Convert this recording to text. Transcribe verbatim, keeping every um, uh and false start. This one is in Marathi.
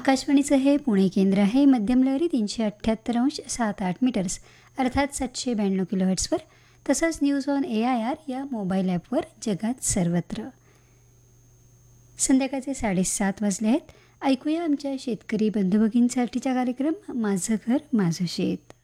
आकाशवाणीचं हे पुणे केंद्र आहे. मध्यम लहरी तीनशे अठ्ठ्याहत्तर अंश सात आठ मीटर्स अर्थात सातशे ब्याण्णव किलोहर्ट्सवर, तसंच news on A I R या मोबाईल ॲपवर जगात सर्वत्र. संध्याकाळचे साडेसात वाजले आहेत. ऐकूया आमच्या शेतकरी बंधुभगिनींसाठीचा कार्यक्रम माझं घर माझं शेत.